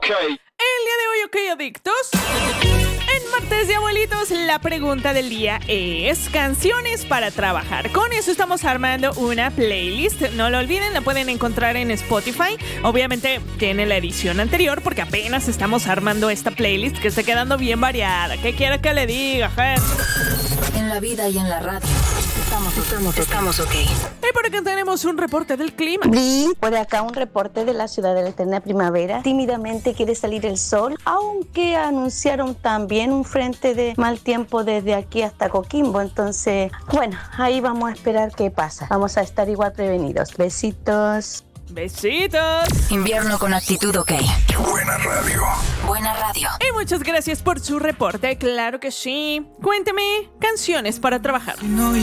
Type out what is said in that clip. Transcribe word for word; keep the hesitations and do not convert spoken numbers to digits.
El día de hoy, ok, adictos. En Martes de Abuelitos, la pregunta del día es canciones para trabajar. Con eso estamos armando una playlist. No lo olviden, la pueden encontrar en Spotify. Obviamente tiene la edición anterior porque apenas estamos armando esta playlist que está quedando bien variada. ¿Qué quiere que le diga, gente? En la vida y en la radio. Estamos, estamos, estamos ok. Y por acá tenemos un reporte del clima. Bri, por acá un reporte de la ciudad de la eterna primavera. Tímidamente quiere salir el sol, aunque anunciaron también un frente de mal tiempo desde aquí hasta Coquimbo. Entonces, bueno, ahí vamos a esperar qué pasa. Vamos a estar igual prevenidos. Besitos. Besitos. Invierno con actitud ok. Buena radio. Buena radio. Y muchas gracias por su reporte. Claro que sí. Cuénteme, canciones para trabajar.